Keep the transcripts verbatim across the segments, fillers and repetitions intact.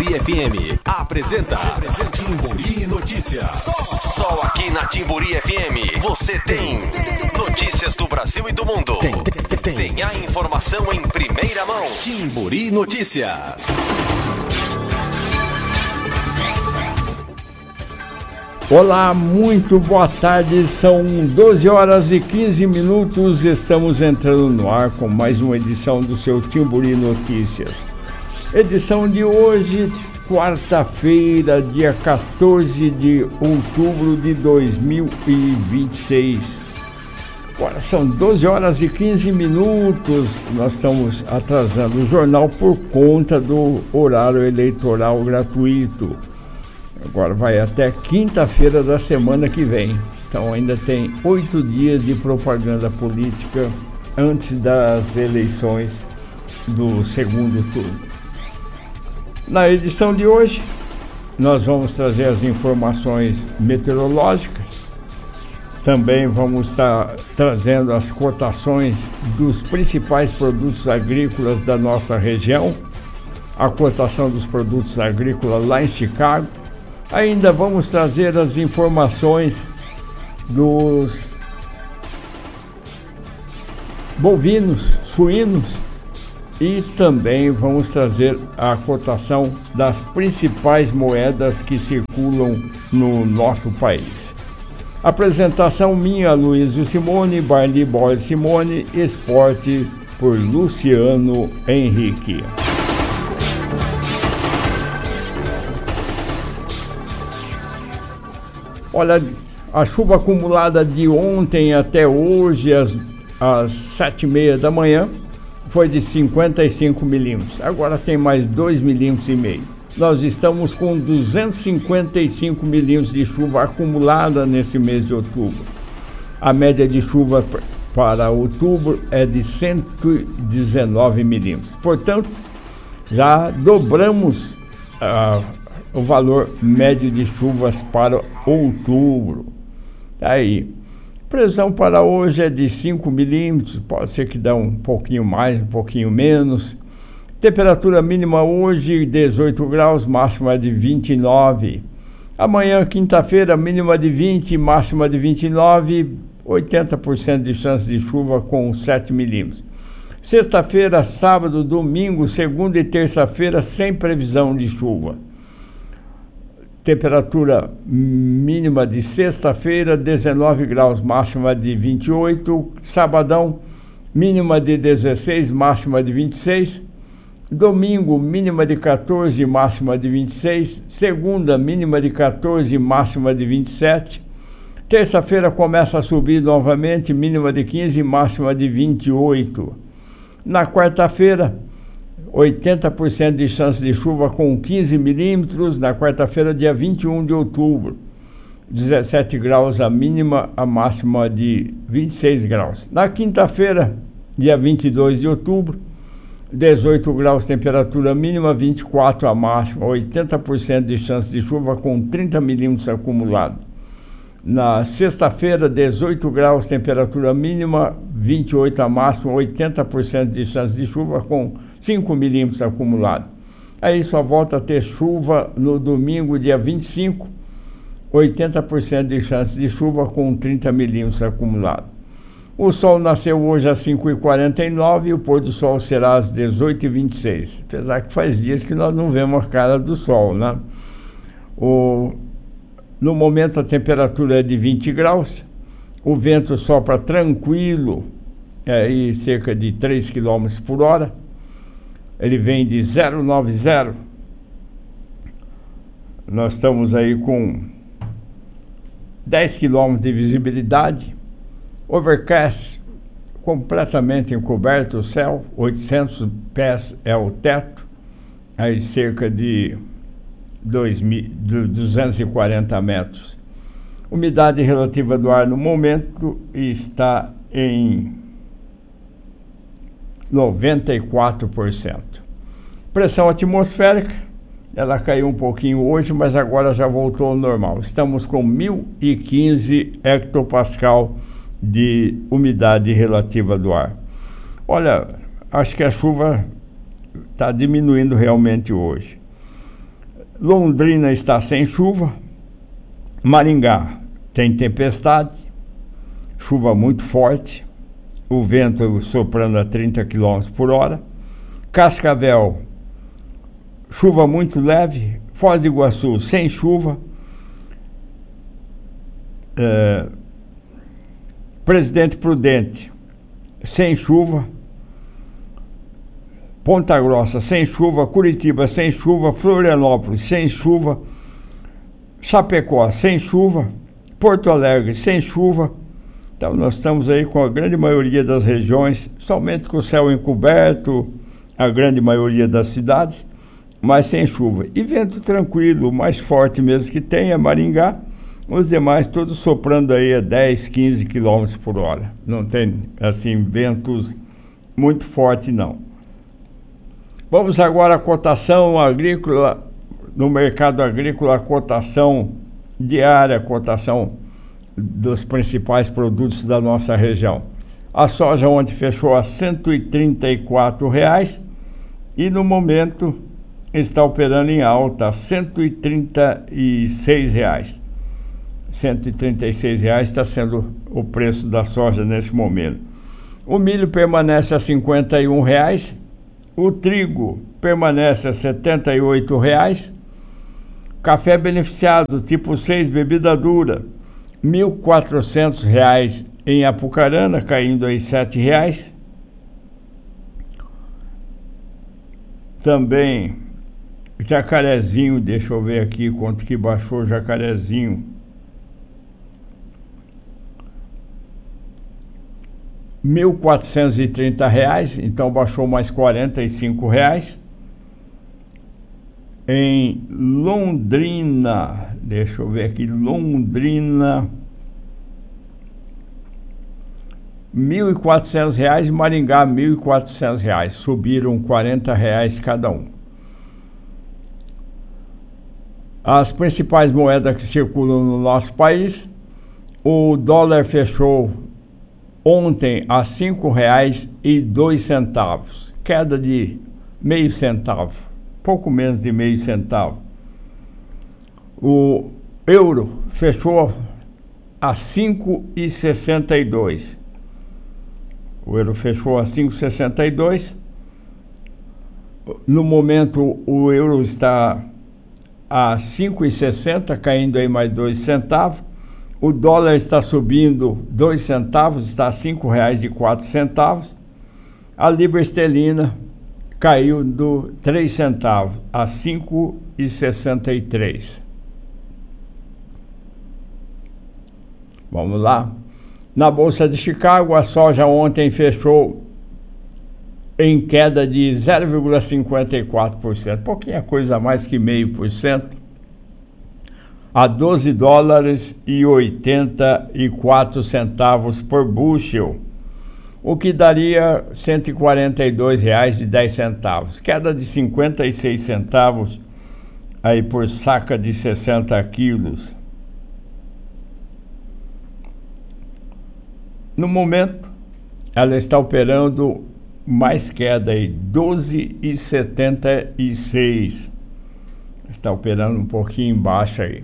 Timburí F M apresenta Timburí Notícias. Só, só aqui na Timburí F M você tem notícias do Brasil e do mundo. Tem, tem, tem. Tem a informação em primeira mão. Timburí Notícias. Olá, muito boa tarde, são doze horas e quinze minutos, estamos entrando no ar com mais uma edição do seu Timburí Notícias. Edição de hoje, quarta-feira, dia quatorze de outubro de dois mil e vinte e seis. Agora são doze horas e quinze minutos, nós estamos atrasando o jornal por conta do horário eleitoral gratuito. Agora vai até quinta-feira da semana que vem. Então ainda tem oito dias de propaganda política antes das eleições do segundo turno. Na edição de hoje, nós vamos trazer as informações meteorológicas. Também vamos estar trazendo as cotações dos principais produtos agrícolas da nossa região, a cotação dos produtos agrícolas lá em Chicago. Ainda vamos trazer as informações dos bovinos, suínos e também vamos trazer a cotação das principais moedas que circulam no nosso país. Apresentação minha, Luísio Simone, Barney Boy Simone, esporte por Luciano Henrique. Olha, a chuva acumulada de ontem até hoje, às, às sete e meia da manhã, foi de cinquenta e cinco milímetros. Agora tem mais dois milímetros e meio. Nós estamos com duzentos e cinquenta e cinco milímetros de chuva acumulada nesse mês de outubro. A média de chuva para outubro é de cento e dezenove milímetros. Portanto, já dobramos a uh, o valor médio de chuvas para outubro. Tá aí. Previsão para hoje é de cinco milímetros, pode ser que dê um pouquinho mais, um pouquinho menos. Temperatura mínima hoje, dezoito graus, máxima de vinte e nove. Amanhã, quinta-feira, mínima de vinte, máxima de vinte e nove, oitenta por cento de chance de chuva com sete milímetros. Sexta-feira, sábado, domingo, segunda e terça-feira, sem previsão de chuva. Temperatura mínima de sexta-feira, dezenove graus, máxima de vinte e oito. Sabadão, mínima de dezesseis, máxima de vinte e seis. Domingo, mínima de quatorze, máxima de vinte e seis. Segunda, mínima de quatorze, máxima de vinte e sete. Terça-feira começa a subir novamente, mínima de quinze, máxima de vinte e oito. Na quarta-feira, oitenta por cento de chance de chuva com quinze milímetros, na quarta-feira, dia vinte e um de outubro. dezessete graus a mínima, a máxima de vinte e seis graus. Na quinta-feira, dia vinte e dois de outubro, dezoito graus temperatura mínima, vinte e quatro a máxima, oitenta por cento de chance de chuva com trinta milímetros acumulado. Na sexta-feira, dezoito graus temperatura mínima, vinte e oito a máxima, oitenta por cento de chance de chuva com cinco milímetros acumulado. Aí só volta a ter chuva no domingo, dia vinte e cinco, oitenta por cento de chance de chuva com trinta milímetros acumulado. O sol nasceu hoje às cinco e quarenta e nove e o pôr do sol será às dezoito e vinte e seis. Apesar que faz dias que nós não vemos a cara do sol, né? O, no momento a temperatura é de vinte graus, o vento sopra tranquilo, é aí cerca de três quilômetros por hora. Ele vem de zero vírgula noventa. Nós estamos aí com dez quilômetros de visibilidade. Overcast, completamente encoberto o céu. oitocentos pés é o teto. Aí cerca de duzentos e quarenta metros. Umidade relativa do ar no momento está em noventa e quatro por cento. Pressão atmosférica, ela caiu um pouquinho hoje, mas agora já voltou ao normal. Estamos com mil e quinze hectopascal de umidade relativa do ar. Olha, acho que a chuva está diminuindo realmente hoje. Londrina está sem chuva. Maringá tem tempestade, chuva muito forte, o vento soprando a trinta quilômetros por hora. Cascavel, chuva muito leve. Foz do Iguaçu, sem chuva. É, Presidente Prudente, sem chuva. Ponta Grossa, sem chuva. Curitiba, sem chuva. Florianópolis, sem chuva. Chapecó, sem chuva. Porto Alegre, sem chuva. Então nós estamos aí com a grande maioria das regiões, somente com o céu encoberto, a grande maioria das cidades, mas sem chuva. E vento tranquilo, o mais forte mesmo que tem é Maringá, os demais todos soprando aí a dez, quinze quilômetros por hora. Não tem, assim, ventos muito fortes, não. Vamos agora à cotação agrícola, no mercado agrícola, a cotação diária, a cotação dos principais produtos da nossa região. A soja ontem fechou a cento e trinta e quatro reais e no momento está operando em alta a cento e trinta e seis reais. cento e trinta e seis reais está sendo o preço da soja nesse momento. O milho permanece a cinquenta e um reais, o trigo permanece a setenta e oito reais, café beneficiado tipo seis, bebida dura, mil e quatrocentos reais em Apucarana, caindo aí sete reais. Também jacarezinho, deixa eu ver aqui quanto que baixou o jacarezinho. mil quatrocentos e trinta reais, então baixou mais quarenta e cinco reais. Em Londrina, deixa eu ver aqui, Londrina, mil e quatrocentos reais, Maringá, mil e quatrocentos reais, subiram quarenta reais cada um. As principais moedas que circulam no nosso país, o dólar fechou ontem a cinco reais e dois centavos, queda de meio centavo, pouco menos de meio centavo. O euro fechou a cinco reais e sessenta e dois. O euro fechou a cinco reais e sessenta e dois. No momento o euro está a cinco reais e sessenta, caindo aí mais dois centavos. O dólar está subindo dois centavos, está a cinco reais e quatro centavos. A libra esterlina caiu do três centavos a cinco reais e sessenta e três. Vamos lá. Na Bolsa de Chicago, a soja ontem fechou em queda de zero vírgula cinquenta e quatro por cento, pouquinha coisa a mais que meio por cento, a doze dólares e oitenta e quatro centavos por bushel, o que daria cento e quarenta e dois reais e dez centavos, queda de cinquenta e seis centavos aí por saca de sessenta quilos. No momento, ela está operando mais queda aí, doze reais e setenta e seis. Está operando um pouquinho embaixo aí.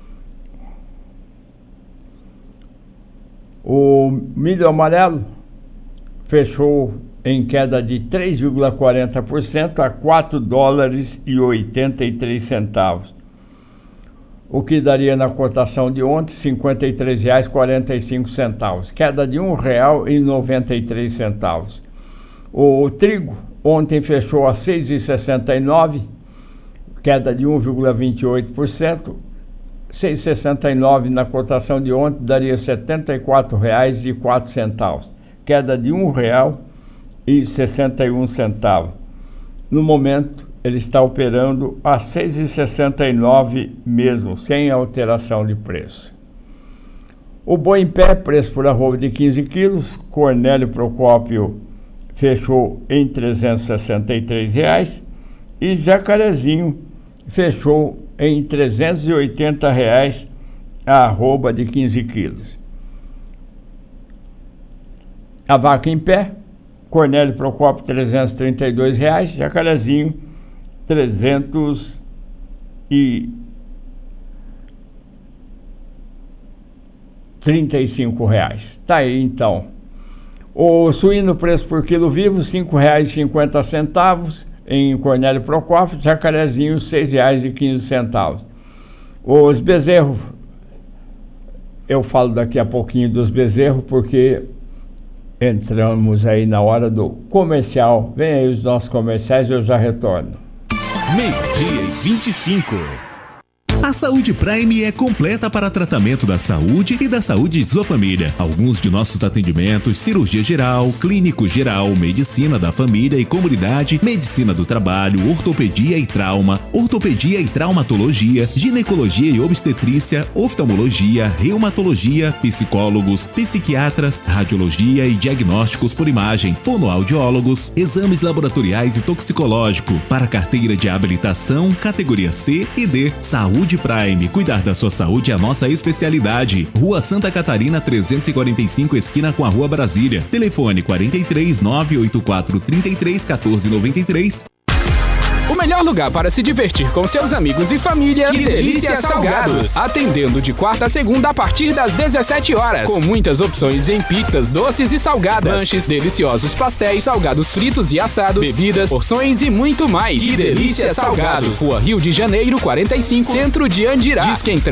O milho amarelo fechou em queda de três vírgula quarenta por cento a quatro dólares e oitenta e três centavos, o que daria na cotação de ontem cinquenta e três reais e quarenta e cinco centavos, queda de um real e noventa e três centavos. O, o trigo ontem fechou a seis reais e sessenta e nove, queda de um vírgula vinte e oito por cento. seis reais e sessenta e nove na cotação de ontem daria setenta e quatro reais e quatro centavos, queda de um real e sessenta e um centavos. No momento ele está operando a seis reais e sessenta e nove mesmo, sem alteração de preço. O boi em pé, preço por arroba de quinze quilos, Cornélio Procópio fechou em trezentos e sessenta e três reais e Jacarezinho fechou em trezentos e oitenta reais a arroba de quinze quilos. A vaca em pé, Cornélio Procópio trezentos e trinta e dois reais, Jacarezinho trezentos e trinta e cinco reais. Tá aí então. O suíno, preço por quilo vivo, cinco reais e cinquenta centavos em Cornélio Procópio. Jacarezinho, seis reais e quinze centavos. Os bezerros, eu falo daqui a pouquinho dos bezerros, porque entramos aí na hora do comercial. Vem aí os nossos comerciais e eu já retorno. Meio-dia e vinte e cinco. A Saúde Prime é completa para tratamento da saúde e da saúde de sua família. Alguns de nossos atendimentos: cirurgia geral, clínico geral, medicina da família e comunidade, medicina do trabalho, ortopedia e trauma, ortopedia e traumatologia, ginecologia e obstetrícia, oftalmologia, reumatologia, psicólogos, psiquiatras, radiologia e diagnósticos por imagem, fonoaudiólogos, exames laboratoriais e toxicológico, para carteira de habilitação, categoria C e D. Saúde Prime, cuidar da sua saúde é a nossa especialidade. Rua Santa Catarina trezentos e quarenta e cinco, esquina com a Rua Brasília. Telefone quarenta e três, nove oito quatro, trinta e três, quatorze noventa e três. O melhor lugar para se divertir com seus amigos e família. Que Delícia Salgados. Atendendo de quarta a segunda a partir das dezessete horas. Com muitas opções em pizzas, doces e salgadas. Lanches, deliciosos pastéis, salgados fritos e assados, bebidas, porções e muito mais. Que Delícia Salgados. Rua Rio de Janeiro, quarenta e cinco, Centro de Andirá. Diz que entrega